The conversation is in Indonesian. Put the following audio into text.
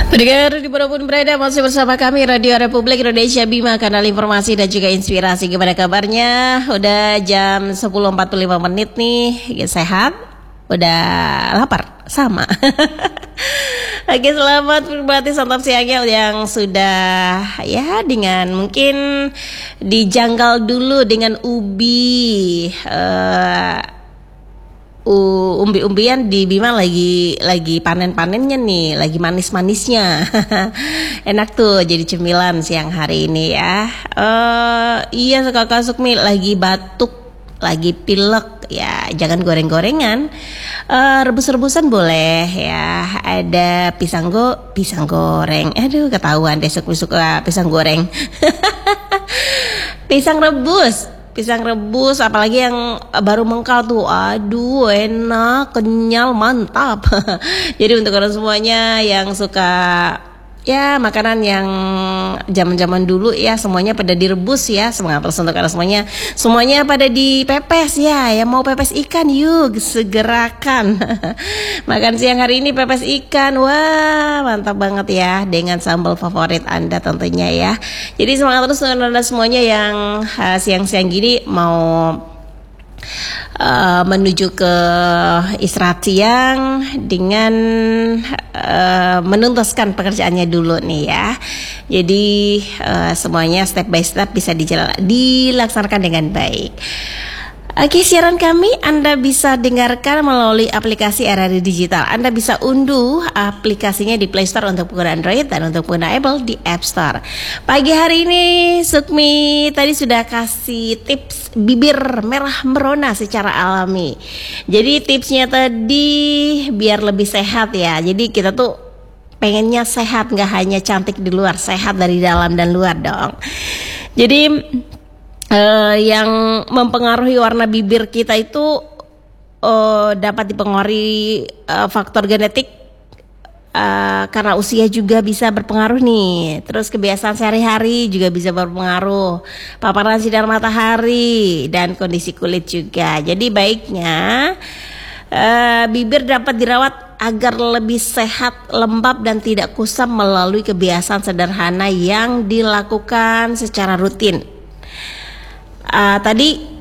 Pendengar dimanapun berada, masih bersama kami Radio Republik Indonesia Bima, kanal informasi dan juga inspirasi. Gimana kabarnya? Udah jam 10.45 menit nih, ya, sehat? Udah lapar? Sama. Oke, selamat menikmati santap siangnya yang sudah ya dengan mungkin dijanggal dulu dengan ubi. Umbi-umbian di Bima lagi panen-panennya nih, lagi manis-manisnya. Enak tuh jadi cemilan siang hari ini ya. Iya Kakak Sukmi lagi batuk, lagi pilek ya, jangan goreng-gorengan. Rebus-rebusan boleh ya. Ada pisang goreng. Aduh, ketahuan deh Sukmi suka pisang goreng. Pisang rebus apalagi yang baru mengkal tuh, aduh enak, kenyal, mantap. Jadi untuk kalian semuanya yang suka ya makanan yang zaman-zaman dulu ya, semuanya pada direbus ya. Semangat terus untuk kalian semuanya pada dipepes ya. Yang mau pepes ikan yuk segerakan. Makan siang hari ini pepes ikan, wah mantap banget ya, dengan sambal favorit Anda tentunya ya. Jadi semangat terus untuk Anda semuanya yang siang-siang gini mau menuju ke istirahat siang dengan menuntaskan pekerjaannya dulu nih ya. Jadi semuanya step by step bisa dilaksanakan dengan baik. Oke, siaran kami Anda bisa dengarkan melalui aplikasi RRI Digital. Anda bisa unduh aplikasinya di Play Store untuk pengguna Android dan untuk pengguna Apple di App Store. Pagi hari ini Sukmi tadi sudah kasih tips bibir merah merona secara alami. Jadi tipsnya tadi biar lebih sehat ya. Jadi kita tuh pengennya sehat, gak hanya cantik di luar, sehat dari dalam dan luar dong. Jadi yang mempengaruhi warna bibir kita itu dapat dipengaruhi faktor genetik, karena usia juga bisa berpengaruh nih. Terus kebiasaan sehari-hari juga bisa berpengaruh, paparan sinar matahari dan kondisi kulit juga. Jadi baiknya bibir dapat dirawat agar lebih sehat, lembab dan tidak kusam melalui kebiasaan sederhana yang dilakukan secara rutin. Tadi